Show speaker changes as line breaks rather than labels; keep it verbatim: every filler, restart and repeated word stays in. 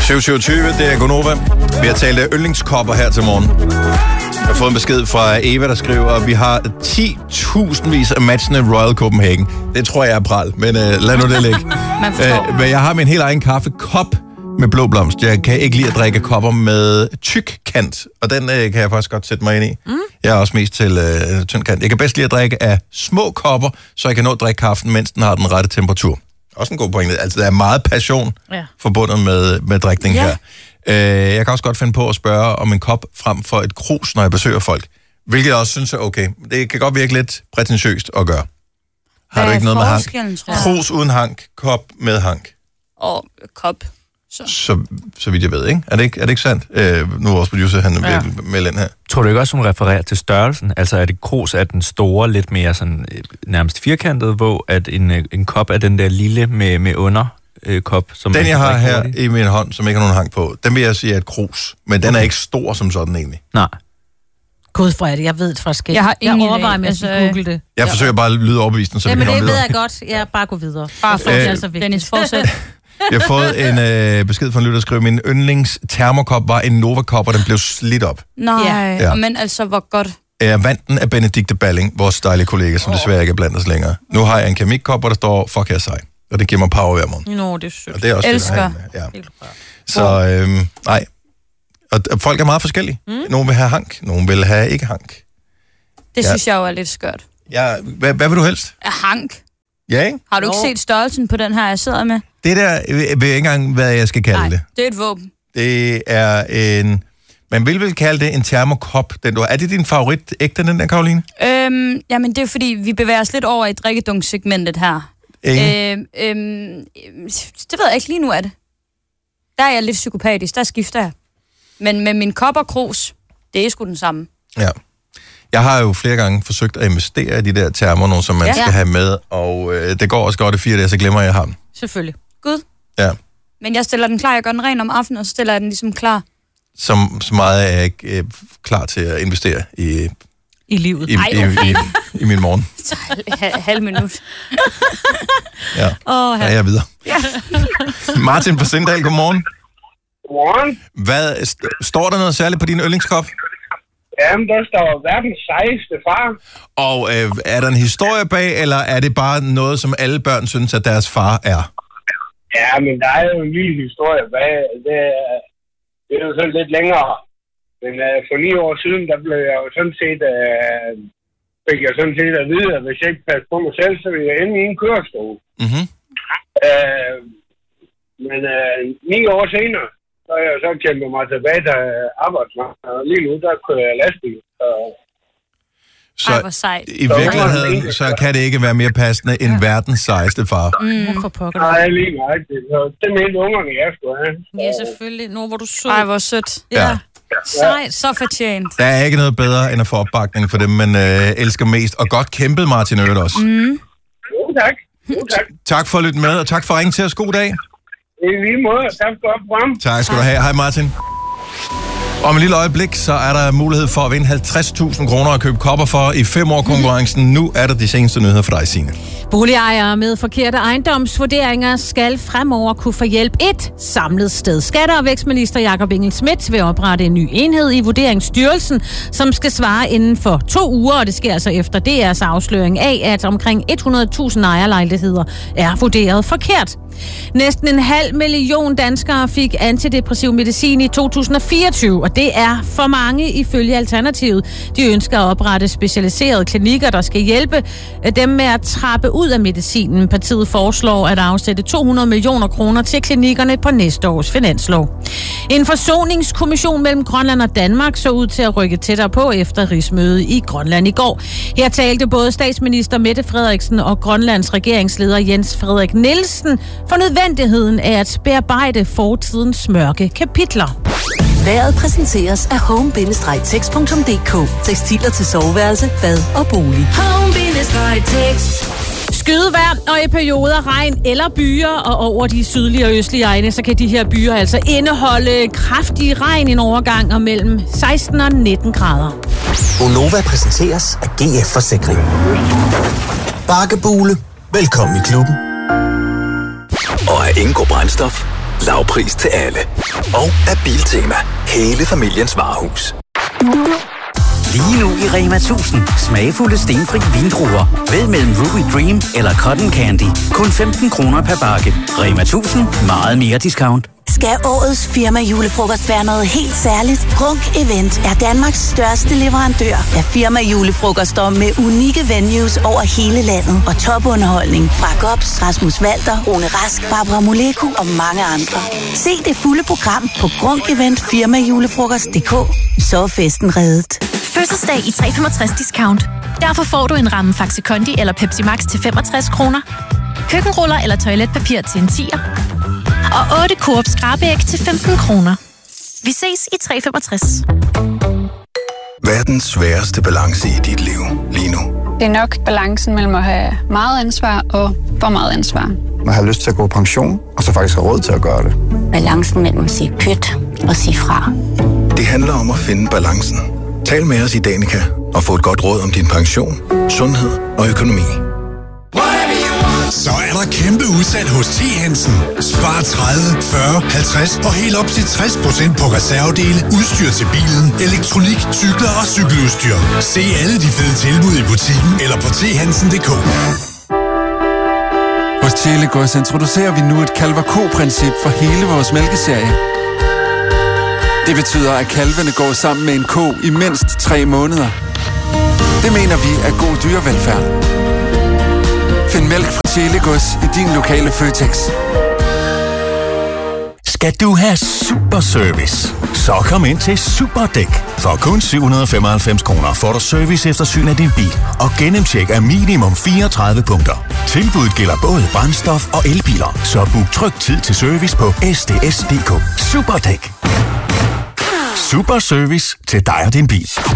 syv syv tyve, det er Gonova. Vi har talt yndlingskopper her til morgen. Jeg har fået en besked fra Eva, der skriver, at vi har ti tusindvis af matchende Royal Copenhagen. Det tror jeg er pral, men uh, lad nu det ligge.
Man forstår.
Uh, men jeg har min helt egen kaffekop med blå blomst. Jeg kan ikke lide at drikke kopper med tyk kant, og den uh, kan jeg faktisk godt sætte mig ind i. Mm. Jeg er også mest til uh, tynd kant. Jeg kan bedst lide at drikke af små kopper, så jeg kan nå at drikke kaffen, mens den har den rette temperatur. Også en god pointe. Altså, der er meget passion ja. forbundet med, med drikning ja. her. Uh, jeg kan også godt finde på at spørge om en kop frem for et krus, når jeg besøger folk. Hvilket jeg også synes er okay. Det kan godt virke lidt prætentiøst at gøre. Har du ikke noget med hank? Krus uden hank, kop med hank.
Og kop.
Så. Så, så vidt jeg ved, ikke? Er det ikke, er det ikke sandt? Øh, nu er vores producer, han er ja. med ind her.
Tror du ikke også, hun refererer til størrelsen? Altså, er det krus af den store, lidt mere sådan, nærmest firkantet, hvor at en, en kop er den der lille med, med under øh, kop? Som
den, jeg har her hurtigt i min hånd, som ikke har nogen hang på, den vil jeg sige er et krus. Men den okay. er ikke stor som sådan egentlig.
Nej.
Gud for det, jeg ved det faktisk ikke.
Jeg har ingen
jeg overvejer, med at google det.
Jeg ja. forsøger bare at lyde overbevisende, så
ja,
vi
kan
komme
videre.
Jamen
det ved jeg godt. Jeg bare gå videre.
Bare for
øh, altså
Dennis, fortsæt.
Jeg har fået en øh, besked fra en lytter, der skriver, min yndlings termokop var en Nova-kop, og den blev slidt op.
Nej, ja. men altså, hvor godt.
Jeg vandt den af Benedikte Balling, vores dejlige kollega, som oh. desværre ikke er blandt os længere. Nu har jeg en keramikkop, hvor der står, fuck jeg sej. Og det giver mig power hver morgen.
Nå, det er sødt.
Og det er også
elsker.
Det, ja. Så, øhm, nej. Og, og folk er meget forskellige. Mm. Nogle vil have hank, nogle vil have ikke hank.
Det ja. synes jeg jo er lidt skørt.
Ja, hvad, hvad vil du helst?
Hank.
Ja, ikke?
Har du ikke set størrelsen på den her, jeg sidder med?
Det der ved jeg ikke engang, hvad jeg skal kalde
Nej,
det.
det er et våben.
Det er en... Man vil vel kalde det en termokop. Den du har. Er det din favorit ægte, den der, Karoline?
Øhm, jamen, det er fordi, vi bevæger os lidt over i drikkedunksegmentet her. Øhm, øhm, det ved jeg ikke lige nu, er det. Der er jeg lidt psykopatisk, der skifter jeg. Men med min kop og krus, det er sgu den samme.
Ja. Jeg har jo flere gange forsøgt at investere i de der termoer, som man ja. skal have med, og øh, det går også godt i fire dage, så glemmer jeg, at jeg har dem.
Selvfølgelig. Gud.
Ja.
Men jeg stiller den klar, jeg gør den ren om aftenen, og så stiller jeg den ligesom klar.
Som, så meget er jeg ikke øh, klar til at investere i...
I livet.
I, Ej, okay. i, i, i, i min morgen.
Så halv, halv minut.
ja. Oh, ja, jeg er videre. Ja. Martin fra Sindal, godmorgen.
Godmorgen.
Hvad, st- står der noget særligt på din yndlingskop?
Jamen, der står verdens sejeste far.
Og øh, er der en historie bag, eller er det bare noget, som alle børn synes, at deres far er?
Ja, men der er jo en lille historie bag. Det, det er jo sådan lidt længere. Men uh, for ni år siden, der blev jeg jo sådan set, uh, fik jeg sådan set at vide, at hvis jeg ikke passer på mig selv, så ville jeg ende i en kørestol.
Mm-hmm.
Uh, men uh, ni år senere, så har jeg så kæmpet mig tilbage til arbejdsmarkedet. Og lige nu, der kører jeg lastbil. Så,
så
Ej,
i virkeligheden, så kan det ikke være mere passende end ja. verdens sejeste far.
Mm. For pokker.
Nej, lige nøjagtigt. Det mente ungerne, jeg skulle have.
Ja, selvfølgelig. Nu hvor du sød.
Ej, hvor sødt.
Ja. ja.
Sejt, så fortjent.
Der er ikke noget bedre, end at få opbakning for dem, man øh, elsker mest. Og godt kæmpet, Martin Øret også.
Mm.
Jo, tak. Jo, tak.
Tak for at lytte med, og tak for at ringe til os. God dag.
I lige måde. Tak for at komme.
Tak skal du have. Hej Martin. Om et lille øjeblik, så er der mulighed for at vinde halvtreds tusind kroner at købe kopper for i fem år konkurrencen. Nu er der de seneste nyheder for dig, Signe.
Boligejere med forkerte ejendomsvurderinger skal fremover kunne få hjælp et samlet sted. Skatte- og vækstminister Jakob Engel-Schmidt vil oprette en ny enhed i Vurderingsstyrelsen, som skal svare inden for to uger, og det sker altså efter D R's afsløring af, at omkring hundrede tusind ejerlejligheder er vurderet forkert. Næsten en halv million danskere fik antidepressiv medicin i to tusind og fireogtyve, og det er for mange ifølge Alternativet. De ønsker at oprette specialiserede klinikker, der skal hjælpe dem med at trappe ud af medicinen. Partiet foreslår at afsætte to hundrede millioner kroner til klinikkerne på næste års finanslov. En forsoningskommission mellem Grønland og Danmark så ud til at rykke tættere på efter rigsmødet i Grønland i går. Her talte både statsminister Mette Frederiksen og Grønlands regeringsleder Jens Frederik Nielsen for nødvendigheden af at bearbejde fortidens mørke kapitler.
Været præsenteres af home bindestreg text punktum d k. Tekstiler til soveværelse, bad og bolig. home bindestreg text.
Skydevejr og i perioder regn eller byer, og over de sydlige og østlige egne, så kan de her byer altså indeholde kraftig regn en overgang og mellem seksten og nitten grader.
Gonova præsenteres af G F Forsikring. Bakkebule. Velkommen i klubben.
Og af Ingo Brændstof. Lavpris til alle. Og af Biltema. Hele familiens varehus.
Lige nu i Rema tusind. Smagfulde stenfri vindruer. Vælg mellem Ruby Dream eller Cotton Candy. Kun femten kroner per bakke. Rema tusind. Meget mere discount.
Skal årets firma julefrokost være noget helt særligt? Grunk Event er Danmarks største leverandør af firma julefrokoster med unikke venues over hele landet og topunderholdning fra Gops, Rasmus Walter, Rune Rask, Barbara Moleko og mange andre. Se det fulde program på grunk event firma julefrokost punktum d k. Så er festen reddet.
Fødselsdag i tre femogtres discount. Derfor får du en ramme Faxi Kondi eller Pepsi Max til femogtres kroner. Køkkenruller eller toiletpapir til en tier. Og otte Coop skrabeæg til femten kroner. Vi ses i tre femogtres.
Hvad er den sværeste balance i dit liv lige nu?
Det er nok balancen mellem at have meget ansvar og for meget ansvar.
Man har lyst til at gå på pension, og så faktisk have råd til at gøre det.
Balancen mellem at sige pyt og sige fra.
Det handler om at finde balancen. Tal med os i Danica og få et godt råd om din pension, sundhed og økonomi.
Så er der kæmpe udsalg hos T. Hansen. Spar tredive, fyrre, halvtreds og helt op til tres procent på reservedele, udstyr til bilen, elektronik, cykler og cykeludstyr. Se alle de fede tilbud i butikken eller på t hansen punktum d k.
Hos Telegos introducerer vi nu et kalver-ko-princip for hele vores mælkeserie. Det betyder, at kalvene går sammen med en ko i mindst tre måneder. Det mener vi er god dyrevelfærd. Find mælk fra Telegos i din lokale Føtex.
Skal du have super service? Så kom ind til Superdæk. For kun syv hundrede og femoghalvfems kroner får du service efter syn af din bil og gennemtjek af minimum fireogtredive punkter. Tilbuddet gælder både brændstof og elbiler, så book tryg tid til service på s d s punktum d k. Superdæk. Super service til dig og din bil.